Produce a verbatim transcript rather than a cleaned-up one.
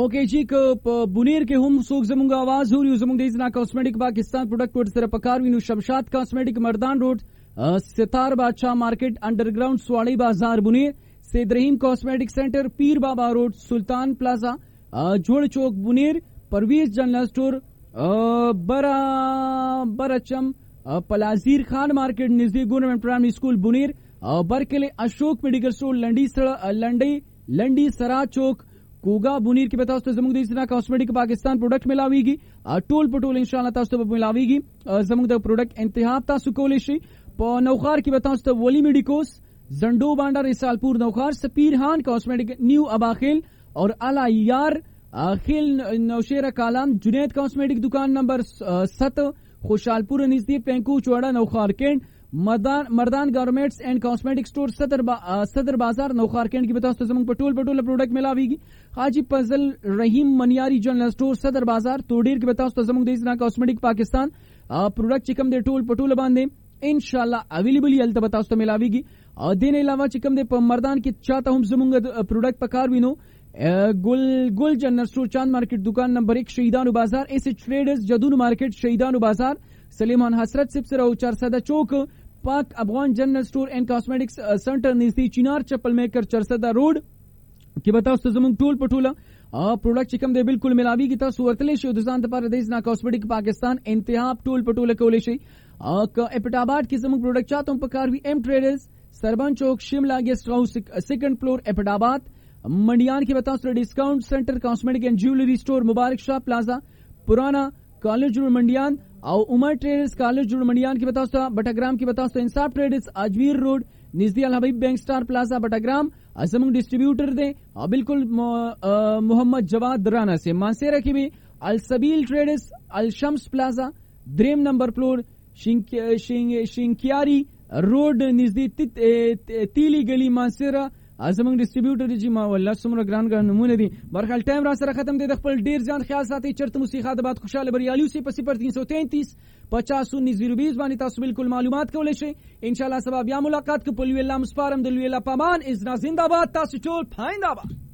اوکے جی که بونیر کې هم څوک زمونږ आवाज اوري زمونږ د ازنا کاسمیټک پاکستان پروډکټ ور سره پکار وینو شمشاد کاسمیټک مردان روډ ستار بادشاہ مارکیٹ انڈرگراؤنڈ سواڑی بازار بونیر سید رحیم کاسمیٹک سینٹر پیر بابا روڈ سلطان پلازا جوڑ چوک بونیر پرویز جنرل سٹور برا برچم پلازیر خان مارکیٹ نزدیک گورنمنٹ پرائمری اسکول بونیر برکلے اشوک میڈیکل سٹور لنڈی لنڈی لنڈی سرا چوک کوگا بونیر کې به تاسو ته زموږ د اسنا کاسمیټک پاکستان پروډکټ ملاويږي ټول پټول ان شاء الله تاسو ته ملاويږي زموږ د پروډکټ انتخاب تاسو کولی شئ په نوخار کې به تاسو ته ولی میډیکوس زنډو بانډا رسالپور نوخار سپیر خان کاسمیټک نیو اباخیل اور اعلی یار خیل نوشیرہ کالام جنید کاسمیټک دکان نمبر سات خوشحالپور نزدیک پینکو چوڑا نوخار کینڈ مردان مردان گارمنٹس اینڈ کاسمیٹک سٹور صدر با صدر بازار نوخار کینڈ کی بتاؤ زمون پټول پټول پروډکټ ملاويږي حاجی فضل رحیم منیاری جنرل سٹور صدر بازار توډیر کی بتاؤ زمون د اسنا کاسمیټک پاکستان پروډکټ چکم د ټول پټول باندې ان شاء الله اویلیبل یل ته بتاؤ ته ملاويږي او دین علاوه چکم د مردان کې چاته هم زمون پروډکټ پکار وینو گل گل جنرل سٹور چاند مارکیٹ دکان نمبر ایک شهیدانو بازار ایس ایچ ٹریڈرز جدون مارکیٹ شهیدانو بازار سلیمان حسرت سپسر او چرسده چوک پاک افغان جنرل سٹور اینڈ کاسمیٹکس سنٹر نزدیک چینار چپل میکر چرسده روڈ کې بتاو ست زمون ټول پټوله پروډکټ چکم دی بالکل ملاوي کی تاسو ورتلې شو د ځان ته پر دیسنا کاسمیټک پاکستان انتخاب ټول پټوله کولې شي ک اپټاباد کې زمون پروډکټ چاته پکار وی ایم ټریډرز سربن چوک شملا گیسٹ ہاؤس سیکنڈ فلور اپټاباد منڈیان کې بتاو ست ڈسکاؤنٹ سنٹر کاسمیٹک اینڈ جیولری سٹور مبارک شاہ پلازا پرانا کالج روڈ منڈیان او عمر ٹریڈرز کالج روڈ منڈیان کی بتاؤ تھا بٹاگرام کی بتاؤ انصاف ٹریڈرز اجمیر روڈ نزدیک الحبیب بینک سٹار پلازا بٹاگرام ازمنگ ڈسٹریبیوٹر دے بالکل محمد جواد رانا سے مانسیرا کی بھی السبیل ٹریڈرز الشمس پلازا دریم نمبر فلور شنکیاری روڈ نزدیک تیلی گلی مانسیرا ازمنگ ڈسٹریبیوٹر جی ما والله سمره ګران ګران نمونه دي برخل ټایم را سره ختم دي د خپل ډیر ځان خیال ساتي چرته موسیقا د بعد خوشاله بریالي اوسې په صفر تین سو تینتیس پچاس انیس زیرو بیس باندې تاسو بالکل معلومات کولی شئ ان شاء الله سبا بیا ملاقات کو په لوی الله مسپارم د لوی الله پامان از زنده باد تاسو ټول پاینده باد